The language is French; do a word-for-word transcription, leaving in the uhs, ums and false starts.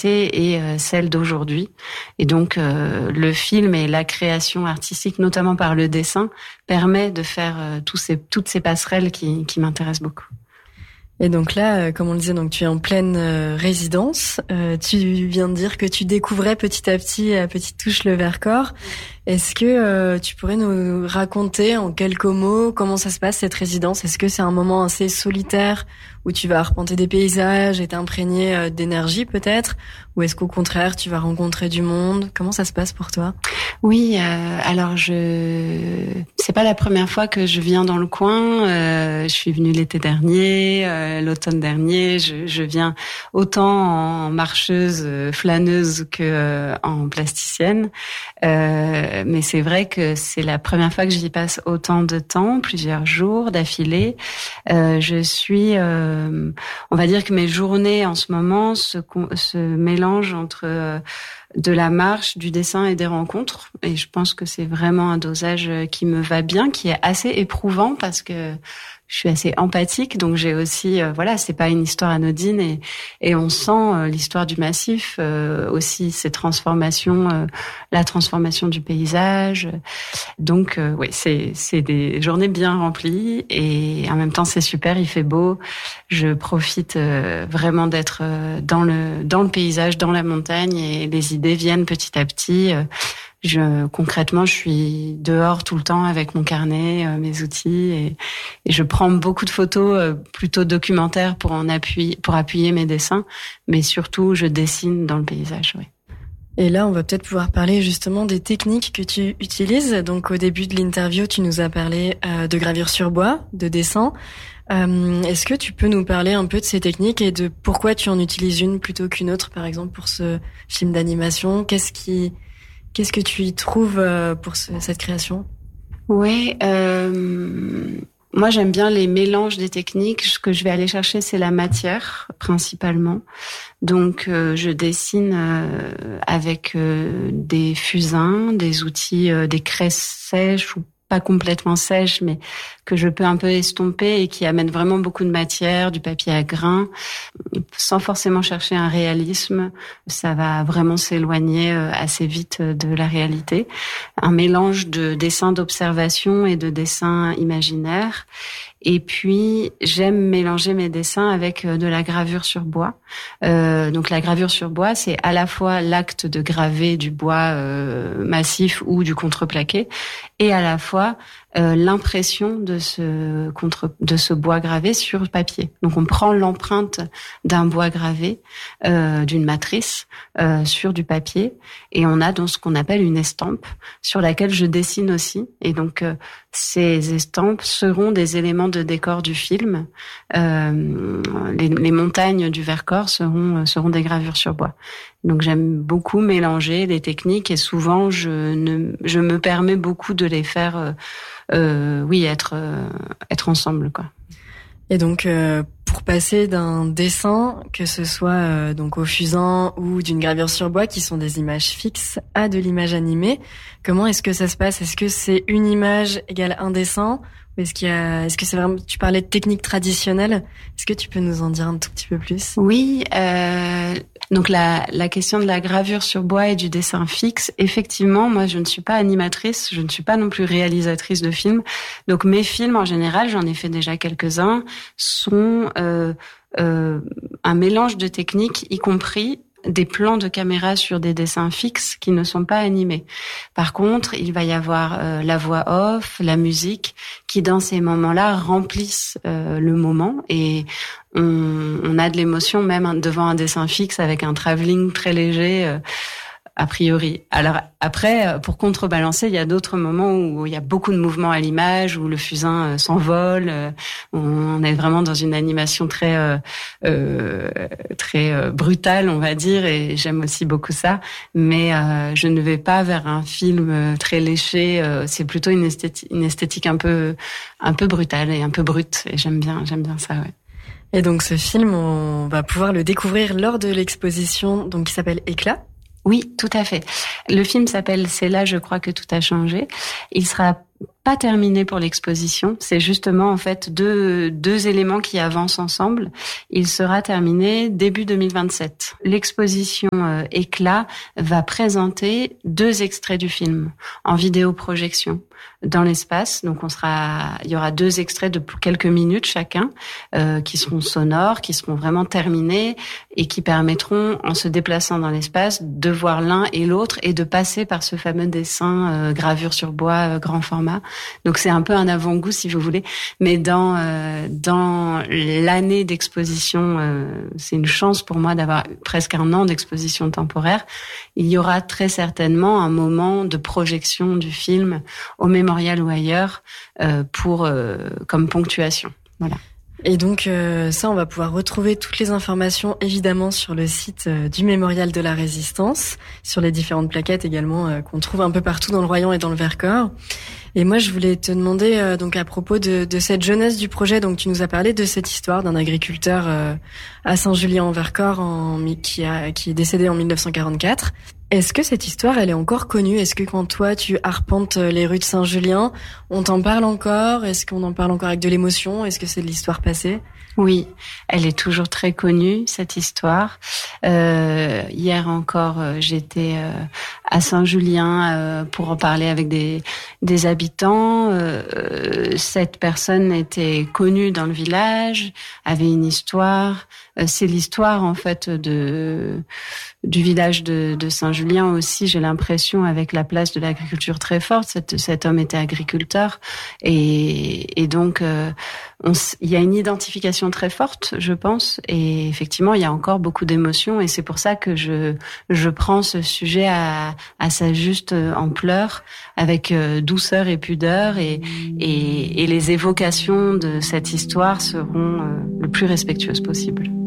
passé et euh, celle d'aujourd'hui. Et donc, euh, le film et la création artistique, notamment par le dessin, permet de faire euh, tous ces, toutes ces passerelles qui, qui m'intéressent beaucoup. Et donc là, comme on le disait, donc tu es en pleine euh, résidence. Euh, tu viens de dire que tu découvrais petit à petit, à petite touche, le Vercors. Est-ce que euh, tu pourrais nous raconter en quelques mots comment ça se passe, cette résidence ? Est-ce que c'est un moment assez solitaire où tu vas arpenter des paysages et t'imprégner euh, d'énergie peut-être ? Ou est-ce qu'au contraire, tu vas rencontrer du monde ? Comment ça se passe pour toi ? Oui, euh, alors je c'est pas la première fois que je viens dans le coin. Euh, je suis venue l'été dernier, euh, l'automne dernier. Je, je viens autant en marcheuse, flâneuse que euh, en plasticienne. Euh, mais c'est vrai que c'est la première fois que j'y passe autant de temps, plusieurs jours d'affilée. Euh, je suis, euh, on va dire que mes journées en ce moment se, se mélangent entre euh, de la marche, du dessin et des rencontres. Et je pense que c'est vraiment un dosage qui me va bien, qui est assez éprouvant parce que je suis assez empathique, donc j'ai aussi, euh, voilà, c'est pas une histoire anodine et, et on sent euh, l'histoire du massif, euh, aussi ces transformations, euh, la transformation du paysage. Donc, euh, oui, c'est c'est des journées bien remplies et en même temps c'est super, il fait beau. Je profite euh, vraiment d'être euh, dans le dans le paysage, dans la montagne et les idées viennent petit à petit. Euh, Je, concrètement, je suis dehors tout le temps avec mon carnet, euh, mes outils, et, et je prends beaucoup de photos euh, plutôt documentaires pour en appuyer, pour appuyer mes dessins, mais surtout je dessine dans le paysage. Oui. Et là, on va peut-être pouvoir parler justement des techniques que tu utilises. Donc, au début de l'interview, tu nous as parlé euh, de gravure sur bois, de dessin. Euh, est-ce que tu peux nous parler un peu de ces techniques et de pourquoi tu en utilises une plutôt qu'une autre, par exemple, pour ce film d'animation ? Qu'est-ce qui Qu'est-ce que tu y trouves pour ce, cette création ? Oui, euh, moi j'aime bien les mélanges des techniques. Ce que je vais aller chercher, c'est la matière principalement. Donc euh, je dessine euh, avec euh, des fusains, des outils, euh, des craies sèches ou pas complètement sèches, mais que je peux un peu estomper et qui amènent vraiment beaucoup de matière, du papier à grains, sans forcément chercher un réalisme. Ça va vraiment s'éloigner assez vite de la réalité. Un mélange de dessins d'observation et de dessins imaginaires. Et puis, j'aime mélanger mes dessins avec de la gravure sur bois. Euh, donc, la gravure sur bois, c'est à la fois l'acte de graver du bois euh, massif ou du contreplaqué, et à la fois euh, l'impression de ce contre de ce bois gravé sur papier. Donc, on prend l'empreinte d'un bois gravé, euh, d'une matrice, euh, sur du papier, et on a donc ce qu'on appelle une estampe sur laquelle je dessine aussi. Et donc, euh, ces estampes seront des éléments de décor du film. Euh, les, les montagnes du Vercors seront seront des gravures sur bois. Donc j'aime beaucoup mélanger les techniques et souvent je ne je me permets beaucoup de les faire euh, euh, oui être euh, être ensemble quoi. Et donc euh, pour passer d'un dessin, que ce soit euh, donc au fusain ou d'une gravure sur bois, qui sont des images fixes, à de l'image animée, comment est-ce que ça se passe ? Est-ce que c'est une image égale un dessin ? Ou est-ce qu'il y a, est-ce que c'est vraiment, tu parlais de technique traditionnelle, est-ce que tu peux nous en dire un tout petit peu plus ? Oui, euh, donc la, la question de la gravure sur bois et du dessin fixe, effectivement, moi je ne suis pas animatrice, je ne suis pas non plus réalisatrice de films, donc mes films en général, j'en ai fait déjà quelques-uns, sont euh, euh, un mélange de techniques, y compris des plans de caméra sur des dessins fixes qui ne sont pas animés. Par contre, il va y avoir euh, la voix off, la musique, qui dans ces moments-là remplissent euh, le moment et on, on a de l'émotion même devant un dessin fixe avec un travelling très léger. Euh, a priori. Alors après, pour contrebalancer, il y a d'autres moments où il y a beaucoup de mouvements à l'image, où le fusain euh, s'envole. Euh, on est vraiment dans une animation très euh, euh, très euh, brutale, on va dire, et j'aime aussi beaucoup ça. Mais euh, je ne vais pas vers un film très léché. Euh, c'est plutôt une esthétique, une esthétique un peu un peu brutale et un peu brute. Et j'aime bien, j'aime bien ça. Ouais. Et donc ce film, on va pouvoir le découvrir lors de l'exposition, donc qui s'appelle Éclat. Oui, tout à fait. Le film s'appelle « C'est là, je crois que tout a changé ». Il sera pas terminé pour l'exposition. C'est justement en fait deux deux éléments qui avancent ensemble. Il sera terminé début deux mille vingt-sept. L'exposition euh, Éclat va présenter deux extraits du film en vidéoprojection dans l'espace. Donc on sera, il y aura deux extraits de quelques minutes chacun euh, qui seront sonores, qui seront vraiment terminés et qui permettront, en se déplaçant dans l'espace, de voir l'un et l'autre et de passer par ce fameux dessin euh, gravure sur bois euh, grand format. Donc c'est un peu un avant-goût si vous voulez, mais dans euh, dans l'année d'exposition, euh, c'est une chance pour moi d'avoir presque un an d'exposition temporaire. Il y aura très certainement un moment de projection du film au Mémorial ou ailleurs euh, pour euh, comme ponctuation. Voilà. Et donc euh, ça, on va pouvoir retrouver toutes les informations évidemment sur le site euh, du Mémorial de la Résistance, sur les différentes plaquettes également euh, qu'on trouve un peu partout dans le Royan et dans le Vercors. Et moi, je voulais te demander euh, donc à propos de, de cette jeunesse du projet. Donc tu nous as parlé de cette histoire d'un agriculteur euh, à Saint-Julien-en-Vercors en, qui a qui est décédé en mille neuf cent quarante-quatre. Est-ce que cette histoire, elle est encore connue? Est-ce que quand toi, tu arpentes les rues de Saint-Julien, on t'en parle encore? Est-ce qu'on en parle encore avec de l'émotion? Est-ce que c'est de l'histoire passée? Oui, elle est toujours très connue, cette histoire. Euh, hier encore, euh, j'étais euh, à Saint-Julien euh, pour en parler avec des, des habitants. Euh, cette personne était connue dans le village, avait une histoire. Euh, c'est l'histoire, en fait, de du village de, de Saint-Julien aussi, j'ai l'impression, avec la place de l'agriculture très forte. Cet, cet homme était agriculteur. Et, et donc, euh, on, il y a une identification très forte, je pense. Et effectivement, il y a encore beaucoup d'émotions. Et c'est pour ça que je, je prends ce sujet à, à sa juste ampleur, avec douceur et pudeur. Et, et, et les évocations de cette histoire seront le plus respectueuses possible.